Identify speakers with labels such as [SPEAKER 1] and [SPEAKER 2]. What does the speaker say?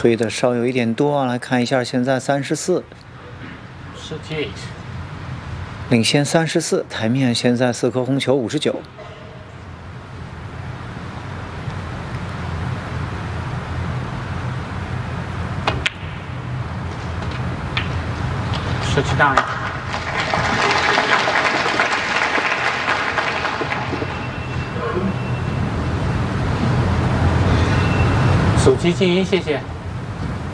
[SPEAKER 1] 推的稍有一点多啊，来看一下，现在34，
[SPEAKER 2] 38，
[SPEAKER 1] 领先34，台面现在4颗红球59。
[SPEAKER 2] 17档。手机静音，谢谢。